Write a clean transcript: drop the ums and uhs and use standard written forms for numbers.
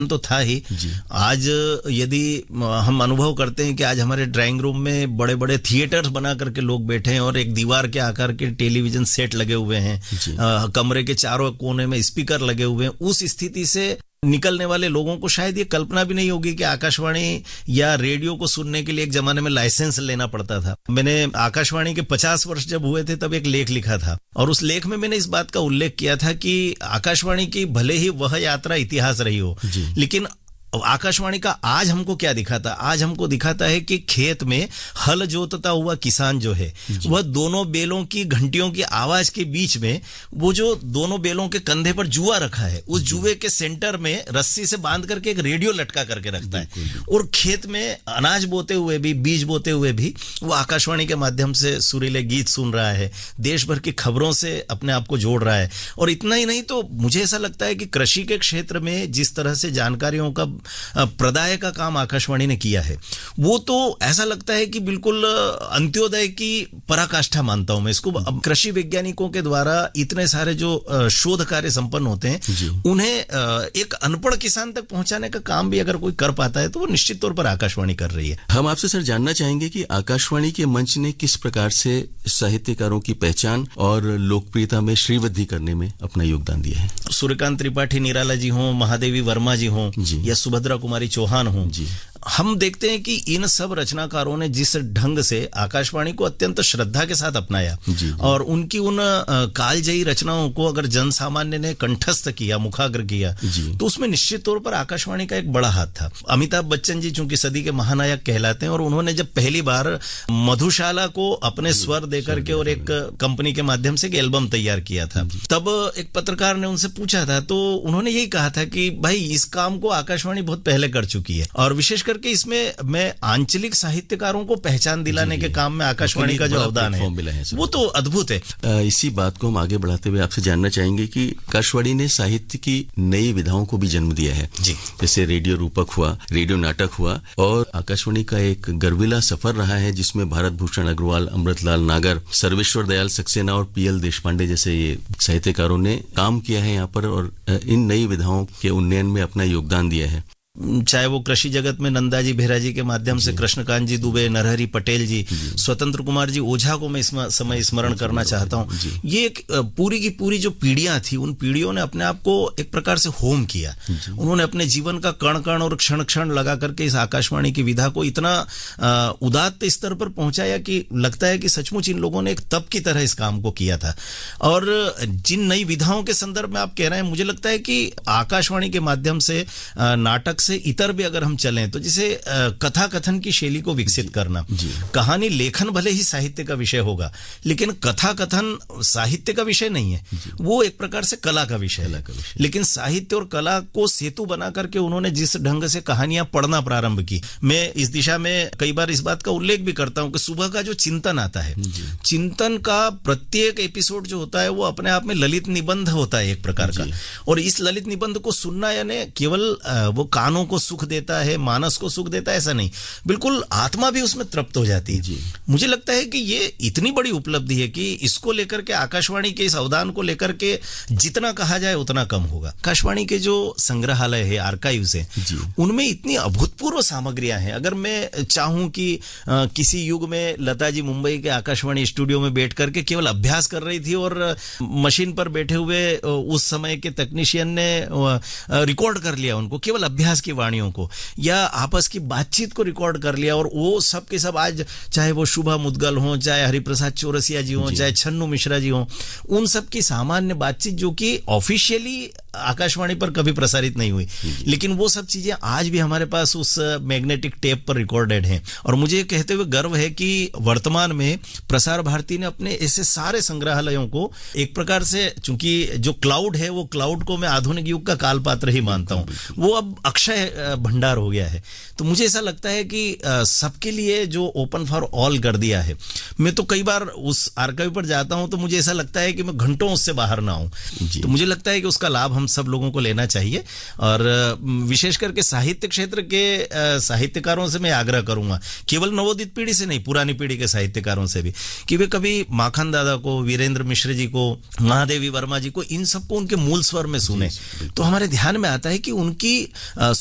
तो था ही। आज यदि हम अनुभव करते हैं कि आज हमारे ड्राइंग रूम में बड़े बड़े थिएटर्स बना करके लोग बैठे हैं और एक दीवार के आकार के टेलीविजन सेट लगे हुए हैं, कमरे के चारों कोने में स्पीकर लगे हुए हैं, उस स्थिति से निकलने वाले लोगों को शायद ये कल्पना भी नहीं होगी कि आकाशवाणी या रेडियो को सुनने के लिए एक जमाने में लाइसेंस लेना पड़ता था। मैंने आकाशवाणी के 50 वर्ष जब हुए थे तब एक लेख लिखा था और उस लेख में मैंने इस बात का उल्लेख किया था कि आकाशवाणी की भले ही वह यात्रा इतिहास रही हो, लेकिन आकाशवाणी का आज हमको क्या दिखाता? आज हमको दिखाता है कि खेत में हल जोतता हुआ किसान जो है वह दोनों बेलों की घंटियों की आवाज के बीच में वो जो दोनों बेलों के कंधे पर जुआ रखा है, उस जुए के सेंटर में रस्सी से बांध करके एक रेडियो लटका करके रखता है और खेत में अनाज बोते हुए भी, बीज बोते हुए भी वो आकाशवाणी के माध्यम से सुरीले गीत सुन रहा है, देश भर की खबरों से अपने आप को जोड़ रहा है। और इतना ही नहीं तो मुझे ऐसा लगता है कि कृषि के क्षेत्र में जिस तरह से जानकारियों का प्रदाय का काम आकाशवाणी ने किया है, वो तो ऐसा लगता है कि बिल्कुल अंत्योदय की पराकाष्ठा मानता हूं मैं इसको। अब कृषि वैज्ञानिकों के द्वारा इतने सारे जो शोध कार्य संपन्न होते हैं, उन्हें एक अनपढ़ किसान तक पहुंचाने का काम भी अगर कोई कर पाता है तो वो निश्चित तौर पर आकाशवाणी कर रही है। हम आपसे सर जानना चाहेंगे कि आकाशवाणी के मंच ने किस प्रकार से साहित्यकारों की पहचान और लोकप्रियता में श्रीवृद्धि करने में अपना योगदान दिया है। सूर्यकांत त्रिपाठी निराला जी हों, महादेवी वर्मा जी हों या सुभद्रा कुमारी चौहान हों, हम देखते हैं कि इन सब रचनाकारों ने जिस ढंग से आकाशवाणी को अत्यंत श्रद्धा के साथ अपनाया और उनकी उन कालजयी रचनाओं को अगर जन सामान्य ने कंठस्थ किया, मुखाग्र किया, तो उसमें निश्चित तौर पर आकाशवाणी का एक बड़ा हाथ था। अमिताभ बच्चन जी चूंकि सदी के महानायक कहलाते हैं और उन्होंने जब पहली बार मधुशाला को अपने स्वर देकर के और एक कंपनी के माध्यम से एक एल्बम तैयार किया था, तब एक पत्रकार ने उनसे पूछा था तो उन्होंने यही कहा था कि भाई इस काम को आकाशवाणी बहुत पहले कर चुकी है और विशेष करके इसमें मैं आंचलिक साहित्यकारों को पहचान दिलाने के काम में आकाशवाणी का जो अवदान है वो तो अद्भुत है। इसी बात को हम आगे बढ़ाते हुए आपसे जानना चाहेंगे कि आकाशवाणी ने साहित्य की नई विधाओं को भी जन्म दिया है, जैसे रेडियो रूपक हुआ, रेडियो नाटक हुआ, और आकाशवाणी का एक गर्विला सफर रहा है जिसमें भारत भूषण अग्रवाल, अमृतलाल नागर, सर्वेश्वर दयाल सक्सेना और पीएल देशपांडे जैसे ये साहित्यकारों ने काम किया है यहाँ पर और इन नई विधाओं के उन्नयन में अपना योगदान दिया है। चाहे वो कृषि जगत में नंदाजी बेहरा जी के माध्यम से कृष्णकांत जी दुबे, नरहरि पटेल जी, स्वतंत्र कुमार जी ओझा को मैं इस समय स्मरण करना चाहता हूँ। ये एक पूरी की पूरी जो पीढ़ियां थी, उन पीढ़ियों ने अपने आप को एक प्रकार से होम किया। उन्होंने अपने जीवन का कण कण और क्षण क्षण लगा करके इस आकाशवाणी की विधा को इतना उदात्त स्तर पर पहुंचाया कि लगता है कि सचमुच इन लोगों ने एक तप की तरह इस काम को किया था। और जिन नई विधाओं के संदर्भ में आप कह रहे हैं, मुझे लगता है कि आकाशवाणी के माध्यम से नाटक से इतर भी अगर हम चलें तो जैसे कथा कथन की शैली को विकसित करना, कहानी लेखन भले ही साहित्य का विषय होगा लेकिन कथा कथन साहित्य का विषय नहीं है, वो एक प्रकार से कला का विषय है। लेकिन साहित्य और कला को सेतु बना करके उन्होंने जिस ढंग से कहानियां पढ़ना प्रारंभ की, मैं इस दिशा में कई बार इस बात का उल्लेख भी करता हूं कि सुबह का जो चिंतन आता है, चिंतन का प्रत्येक एपिसोड जो होता है वो अपने आप में ललित निबंध होता है एक प्रकार का, और इस ललित निबंध को सुनना यानी केवल वो कानों को सुख देता है, मानस को सुख देता है ऐसा नहीं, बिल्कुल आत्मा भी उसमें तृप्त हो जाती है। मुझे लगता है कि ये इतनी बड़ी उपलब्धि है कि इसको लेकर के आकाशवाणी के इस अवदान को लेकर के जितना कहा जाए उतना कम होगा। आकाशवाणी के जो संग्रहालय है, आर्काइव्स है, उनमें इतनी अभूतपूर्व सामग्रियां हैं। अगर मैं चाहूं कि किसी युग में लता जी मुंबई के आकाशवाणी स्टूडियो में बैठ करके केवल अभ्यास कर रही थी और मशीन पर बैठे हुए उस समय के तकनीशियन ने रिकॉर्ड कर लिया उनको, केवल अभ्यास की वाणियों को या आपस की बातचीत को रिकॉर्ड कर लिया, और वो सब के सब आज चाहे वो शुभा मुद्गल हो, चाहे हरिप्रसाद चौरसिया जी हो, चाहे छन्नू मिश्रा जी हो, उन सब की सामान्य बातचीत जो कि ऑफिशियली आकाशवाणी पर कभी प्रसारित नहीं हुई, लेकिन वो सब चीजें आज भी हमारे पास उस मैग्नेटिक टेप पर रिकॉर्डेड हैं। और मुझे ये कहते हुए गर्व है कि वर्तमान में प्रसार भारती ने अपने ऐसे सारे संग्रहालयों को एक प्रकार से, चूंकि जो क्लाउड है वो क्लाउड को मैं आधुनिक युग का कालपात्र ही मानता हूं, वो अब अक्षय भंडार हो गया है। तो मुझे ऐसा लगता है कि सबके लिए जो ओपन फॉर ऑल कर दिया है, मैं तो कई बार उस आर्काइव पर जाता हूं तो मुझे ऐसा लगता है कि मैं घंटों उससे बाहर ना आऊं। तो मुझे लगता है कि उसका लाभ हम सब लोगों को लेना चाहिए। और विशेष करके साहित्य क्षेत्र के साहित्यकारों से मैं आग्रह करूंगा, केवल नवोदित पीढ़ी से नहीं, पुरानी पीढ़ी के साहित्यकारों से भी, कि वे कभी माखन दादा को, वीरेंद्र मिश्र जी को, महादेवी वर्मा जी को, इन सबको उनके मूल स्वर में सुने। तो हमारे ध्यान में आता है कि उनकी